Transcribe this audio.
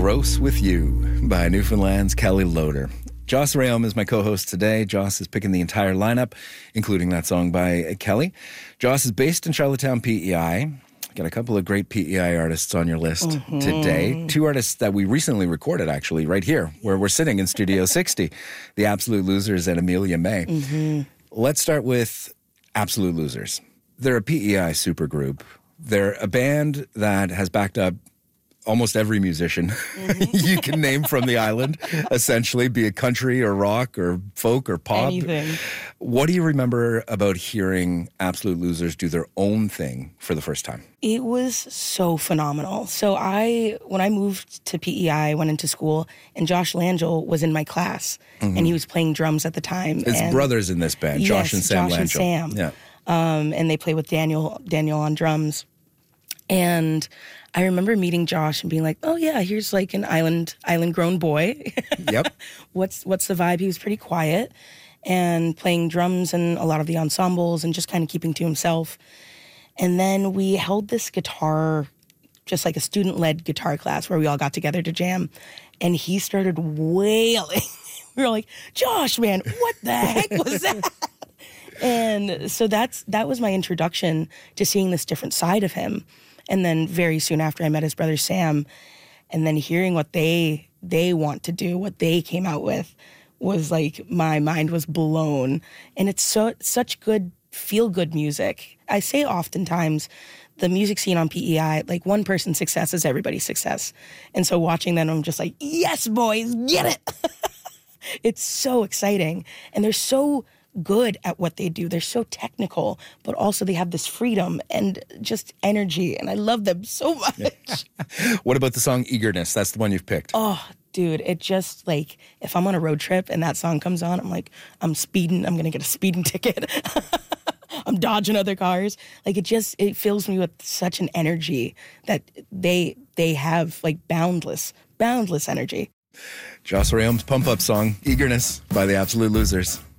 Gross With You by Newfoundland's Kelly Loader. Joss Rayom is my co-host today. Joss is picking the entire lineup, including that song by Kelly. Joss is based in Charlottetown, PEI. Got a couple of great PEI artists on your list today. Two artists that we recently recorded, actually, right here, where we're sitting in Studio 60. The Absolute Losers and Amelia May. Let's start with Absolute Losers. They're a PEI supergroup. They're a band that has backed up almost every musician you can name from the island, essentially, be it country or rock or folk or pop. Anything. What do you remember about hearing Absolute Losers do their own thing for the first time? It was so phenomenal. So when I moved to PEI, I went into school, and Josh Langell was in my class, and he was playing drums at the time. His brothers in this band, Josh and Sam Langell. And Sam. Yeah. And they play with Daniel on drums. And I remember meeting Josh and being like, oh yeah, here's like an island grown boy. Yep. What's the vibe? He was pretty quiet and playing drums and a lot of the ensembles and just kind of keeping to himself. And then we held this guitar, just like a student-led guitar class where we all got together to jam. And he started wailing. We were like, Josh, man, what the heck was that? And so that was my introduction to seeing this different side of him. And then very soon after, I met his brother Sam, and then hearing what they want to do, what they came out with, was like my mind was blown. And it's such good, feel-good music. I say oftentimes the music scene on PEI, like one person's success is everybody's success. And so watching them, I'm just like, yes, boys, get it. It's so exciting. And they're so good at what they do. They're so technical, but also they have this freedom and just energy, and I love them so much. What about the song Eagerness? That's the one you've picked. Oh, dude, it just, like, if I'm on a road trip and that song comes on, I'm like, I'm speeding, I'm going to get a speeding ticket. I'm dodging other cars. Like, it fills me with such an energy that they have, like, boundless energy. Joss Rayom's pump-up song, Eagerness by the Absolute Losers.